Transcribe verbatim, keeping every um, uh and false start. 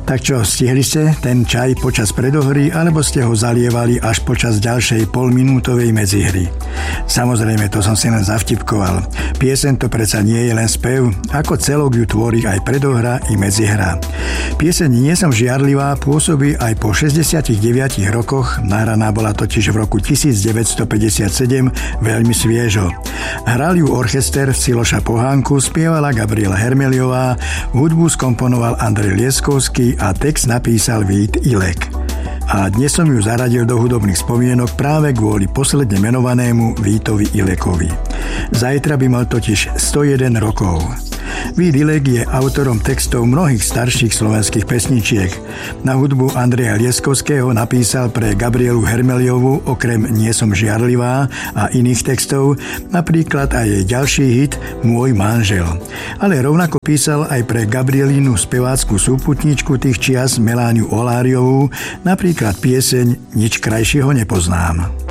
Tak čo, stihli ste ten čaj počas predohry, alebo ste ho zalievali až počas ďalšej polminútovej medzihry? Samozrejme, to som si len zavtipkoval. Pieseň to predsa nie je len spev, ako celok ju tvorí aj predohra i medzihra. Pieseň Nie som žiarlivá pôsobí aj po šesťdesiatich deviatich rokoch, nahraná bola totiž v roku devätnásťstopäťdesiatsedem veľmi sviežo. Hral ju orchester Ciloša Pohánku, spievala Gabriela Hermeliová, hudbu skomponoval Andrej Lieskovský a text napísal Vít Ilek. A dnes som ju zaradil do hudobných spomienok práve kvôli posledne menovanému Vítovi Ilekovi. Zajtra by mal totiž sto jeden rokov. Vít Ilek je autorom textov mnohých starších slovenských pesničiek. Na hudbu Andreja Lieskovského napísal pre Gabrielu Hermeliovu okrem Nie som žiarlivá a iných textov napríklad aj jej ďalší hit Môj manžel. Ale rovnako písal aj pre Gabrielinu spevácku súputničku tých čias Melániu Oláriovú napríklad pieseň Nič krajšieho nepoznám.